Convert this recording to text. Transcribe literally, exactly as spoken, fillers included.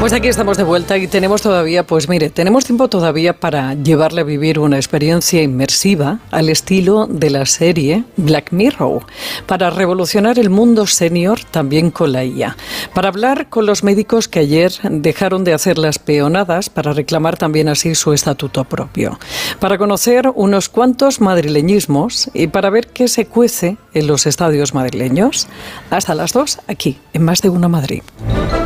Pues aquí estamos de vuelta y tenemos todavía, pues mire, tenemos tiempo todavía para llevarle a vivir una experiencia inmersiva al estilo de la serie Black Mirror, para revolucionar el mundo senior también con la I A, para hablar con los médicos que ayer dejaron de hacer las peonadas para reclamar también así su estatuto propio, para conocer unos cuantos madrileñismos y para ver qué se cuece en los estadios madrileños. Hasta las dos, aquí, en Más de Uno Madrid.